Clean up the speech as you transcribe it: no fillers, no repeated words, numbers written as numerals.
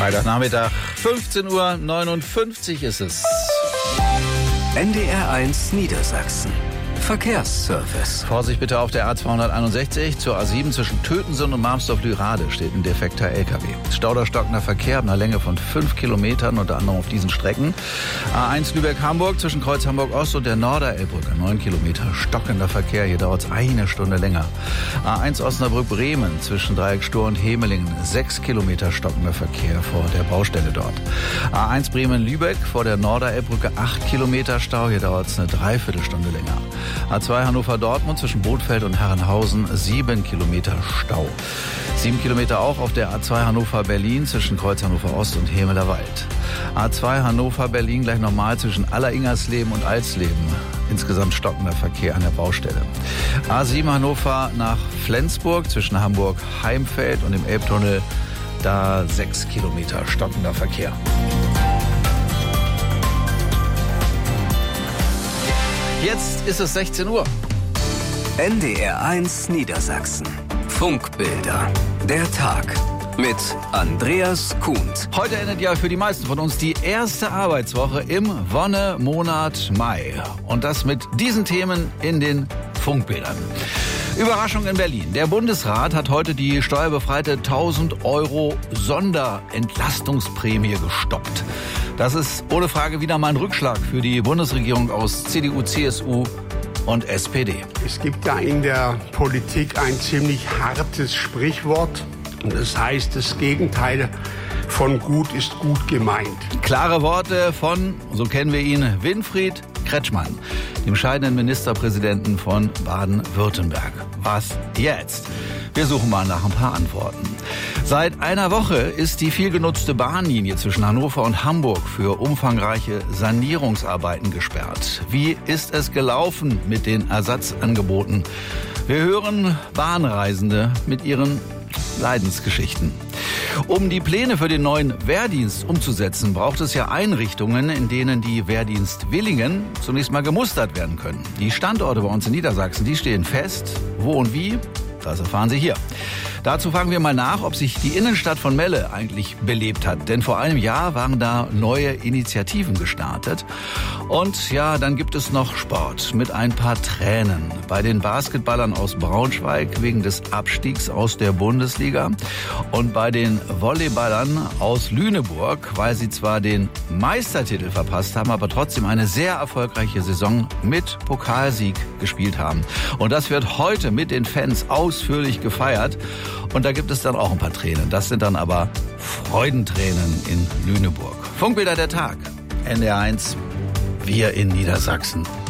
Freitagnachmittag, 15:59 Uhr ist es. NDR 1 Niedersachsen. Verkehrsservice. Vorsicht bitte auf der A261 zur A7 zwischen Tötensen und Marmsdorf-Lührade steht ein defekter LKW. Stauder stockender Verkehr ab einer Länge von 5 Kilometern, unter anderem auf diesen Strecken. A1 Lübeck-Hamburg zwischen Kreuz Hamburg-Ost und der Norderelbbrücke 9 Kilometer stockender Verkehr. Hier dauert es eine Stunde länger. A1 Osnabrück-Bremen zwischen Dreieck Stur und Hemelingen 6 Kilometer stockender Verkehr vor der Baustelle dort. A1 Bremen-Lübeck vor der Norderelbbrücke 8 Kilometer Stau. Hier dauert es eine Dreiviertelstunde länger. A2 Hannover-Dortmund zwischen Bothfeld und Herrenhausen 7 Kilometer Stau. 7 Kilometer auch auf der A2 Hannover-Berlin zwischen Kreuz Hannover-Ost und Hemelerwald. A2 Hannover-Berlin gleich nochmal zwischen Alleringersleben und Alsleben. Insgesamt stockender Verkehr an der Baustelle. A7 Hannover nach Flensburg zwischen Hamburg-Heimfeld und dem Elbtunnel. Da 6 Kilometer stockender Verkehr. Jetzt ist es 16 Uhr. NDR 1 Niedersachsen. Funkbilder. Der Tag. Mit Andreas Kuhnt. Heute endet ja für die meisten von uns die erste Arbeitswoche im Wonnemonat Mai. Und das mit diesen Themen in den Funkbildern. Überraschung in Berlin. Der Bundesrat hat heute die steuerbefreite 1000 Euro Sonderentlastungsprämie gestoppt. Das ist ohne Frage wieder mal ein Rückschlag für die Bundesregierung aus CDU, CSU und SPD. Es gibt ja in der Politik ein ziemlich hartes Sprichwort. Und das heißt, das Gegenteil von gut ist gut gemeint. Klare Worte von, so kennen wir ihn, Winfried Kretschmann, dem scheidenden Ministerpräsidenten von Baden-Württemberg. Was jetzt? Wir suchen mal nach ein paar Antworten. Seit einer Woche ist die viel genutzte Bahnlinie zwischen Hannover und Hamburg für umfangreiche Sanierungsarbeiten gesperrt. Wie ist es gelaufen mit den Ersatzangeboten? Wir hören Bahnreisende mit ihren Leidensgeschichten. Um die Pläne für den neuen Wehrdienst umzusetzen, braucht es ja Einrichtungen, in denen die Wehrdienstwilligen zunächst mal gemustert werden können. Die Standorte bei uns in Niedersachsen, die stehen fest. Wo und wie? Das erfahren Sie hier. Dazu fragen wir mal nach, ob sich die Innenstadt von Melle eigentlich belebt hat. Denn vor einem Jahr waren da neue Initiativen gestartet. Und ja, dann gibt es noch Sport mit ein paar Tränen. Bei den Basketballern aus Braunschweig wegen des Abstiegs aus der Bundesliga. Und bei den Volleyballern aus Lüneburg, weil sie zwar den Meistertitel verpasst haben, aber trotzdem eine sehr erfolgreiche Saison mit Pokalsieg gespielt haben. Und das wird heute mit den Fans ausführlich gefeiert. Und da gibt es dann auch ein paar Tränen. Das sind dann aber Freudentränen in Lüneburg. Funkbilder der Tag. NDR 1. Wir in Niedersachsen.